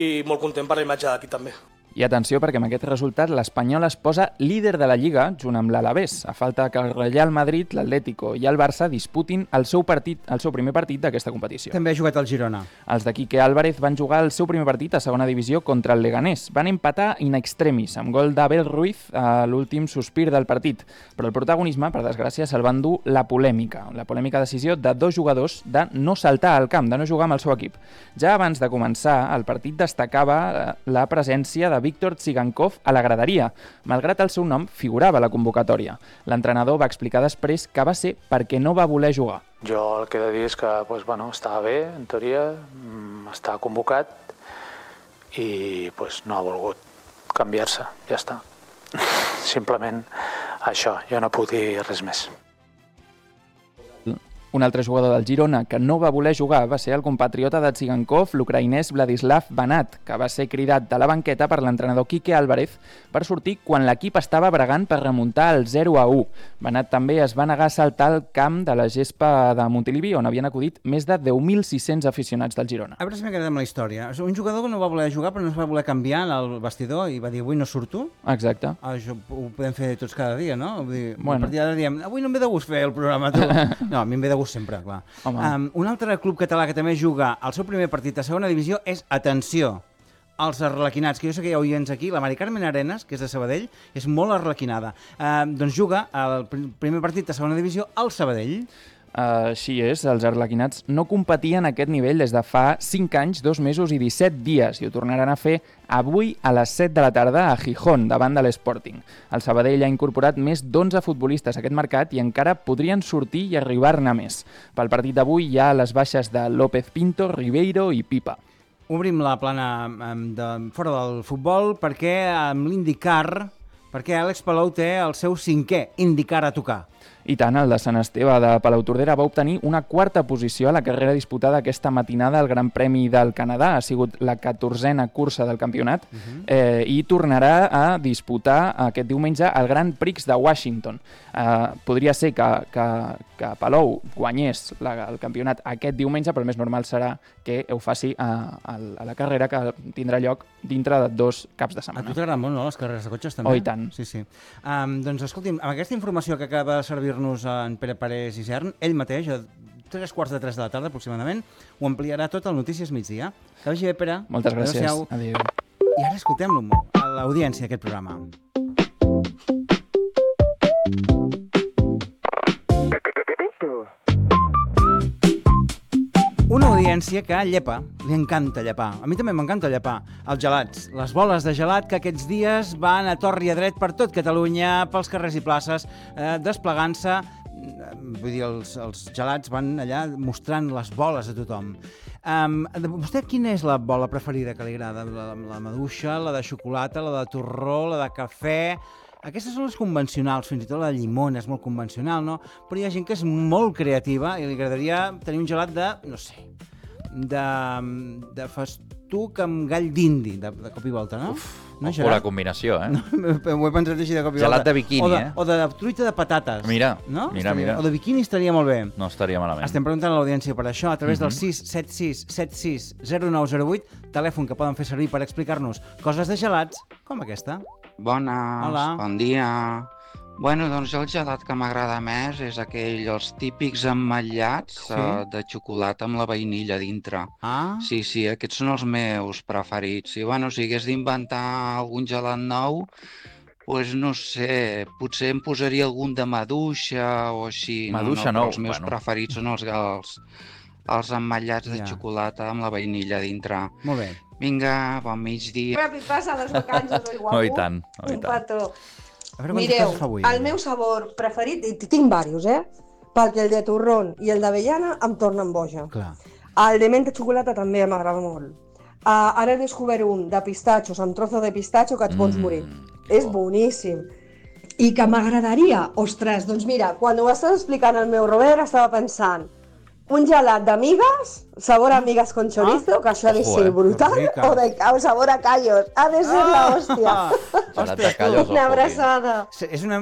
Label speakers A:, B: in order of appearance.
A: i molt content per la imatge d'aquí també.
B: I atenció, perquè amb aquest resultat l'Espanyol es posa líder de la Lliga junt amb l'Alavés, a falta que el Real Madrid, l'Atlético i el Barça disputin el seu primer partit d'aquesta competició.
C: També ha jugat el Girona.
B: Els de Quique Álvarez van jugar el seu primer partit a segona divisió contra el Leganés. Van empatar in extremis, amb gol d'Abel Ruiz a l'últim sospir del partit. Però el protagonisme, per desgràcia, se'l van dur la polèmica decisió de dos jugadors de no saltar al camp, de no jugar amb el seu equip. Ja abans de començar, el partit destacava la presència de Víctor Tsigankov a la graderia, malgrat el seu nom figurava a la convocatòria. L'entrenador va explicar després que va ser perquè no va voler jugar.
D: Jo el que he de dir és que estava bé, en teoria, estava convocat i no ha volgut canviar-se, ja està. Simplement això, jo no puc dir res més.
B: Un altre jugador del Girona que no va voler jugar va ser el compatriota de Tsigankov, l'ucraïnès Vladislav Banat, que va ser cridat de la banqueta per l'entrenador Quique Álvarez per sortir quan l'equip estava bregant per remuntar el 0-1. Banat també es va negar a saltar al camp de la gespa de Montilivi, on havien acudit més de 10.600 aficionats del Girona.
C: A veure si m'agrada amb la història. Un jugador que no va voler jugar però no es va voler canviar al vestidor i va dir avui no surto?
B: Exacte.
C: Això ho podem fer tots cada dia, no? Vull dir,
B: bueno.
C: A partir d'ara diem, avui no em ve de gust fer el programa. Tu. No, a mi em ve de gust sempre, clar. Un altre club català que també juga el seu primer partit a segona divisió és, atenció, els arlequinats, que jo sé que hi ha oients aquí, la Mari Carmen Arenas, que és de Sabadell, és molt arlequinada. Doncs juga el primer partit a segona divisió al Sabadell.
B: Així és, els arlequinats no competien a aquest nivell des de fa 5 anys, 2 mesos i 17 dies i ho tornaran a fer avui a les 7 de la tarda a Gijón, davant de l'Sporting. El Sabadell ha incorporat més d'11 futbolistes a aquest mercat i encara podrien sortir i arribar-ne més. Pel partit d'avui hi ha les baixes de López Pinto, Ribeiro i Pipa.
C: Obrim la plana fora del futbol perquè amb l'IndyCar, perquè Àlex Palou té el seu 5è IndyCar a tocar.
B: I tant, el de Sant Esteve de Palautordera va obtenir una 4a posició a la carrera disputada aquesta matinada al Gran Premi del Canadà. Ha sigut la 14a cursa del campionat i tornarà a disputar aquest diumenge el Grand Prix de Washington. Podria ser que Palou guanyés el campionat aquest diumenge, però el més normal serà que ho faci a la carrera que tindrà lloc dintre de 2 caps de setmana.
C: A tu t'agraden molt, no?, les carreres de cotxes, també?
B: Oh, i tant.
C: Sí. Doncs, escolti'm, amb aquesta informació que acaba de servir-nos en Pere Parés i Isern, ell mateix, a 3:45 de la tarda aproximadament, ho ampliarà tot al Notícies Migdia. Que vagi bé, Pere.
B: Moltes gràcies. Adéu.
C: I ara escoltem-lo a l'audiència d'aquest programa. Una audiència que llepa, li encanta llepar. A mi també m'encanta llepar. Els gelats, les boles de gelat que aquests dies van a tort i a dret per tot Catalunya, pels carrers i places, desplegant-se. Vull dir, els gelats van allà mostrant les boles a tothom. Vostè quina és la bola preferida que li agrada? La maduixa, la de xocolata, la de torró, la de cafè? Aquestes són les convencionals, fins i tot la llimona és molt convencional, no? Però hi ha gent que és molt creativa i li agradaria tenir un gelat de, no sé, de festuc amb gall d'indi, de cop i volta, no?
E: No, la combinació, eh?
C: No, ho he pensat així de cop i volta.
E: Gelat de biquini,
C: o de truita de patates.
E: Mira.
C: O de biquini estaria molt bé.
E: No estaria malament.
C: Estem preguntant a l'audiència per això, a través del 676 0908, telèfon que poden fer servir per explicar-nos coses de gelats, com aquesta.
F: Bones,
C: hola.
F: Bon dia. Bueno, doncs el gelat que m'agrada més és aquell, els típics ametllats de xocolata amb la vainilla dintre. Sí, aquests són els meus preferits. I bueno, si hagués d'inventar algun gelat nou, doncs no sé, potser em posaria algun de maduixa o així.
E: Maduixa no,
F: els meus preferits són els ametllats de xocolata amb la vainilla dintre.
C: Molt bé.
F: Vinga, bon migdia.
G: Ràpid passa les vacances del guapo.
E: Oh, i tant.
G: Un petó.
C: Mireu,
G: el meu sabor preferit, i tinc diversos, perquè el de torrón i el d'avellana em tornen boja.
C: Clar.
G: El de menta xocolata també m'agrada molt. Ara he descobert un de pistatxos, amb trozo de pistatxo que et pots morir. És boníssim. I que m'agradaria, ostres, doncs mira, quan ho estàs explicant al meu Robert estava pensant un gelat d'amigues, sabor amigues con chorizo, que això ha de ser brutal, o sabor a callos, ha de ser la hòstia.
E: Gelat de callos,
G: una abraçada.
C: És una